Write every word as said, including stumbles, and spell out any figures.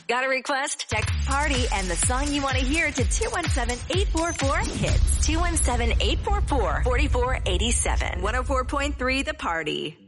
Got a request? Text PARTY and the song you want to hear to two one seven, eight four four, HITS. two one seven, eight four four, four four eight seven. one oh four point three The Party.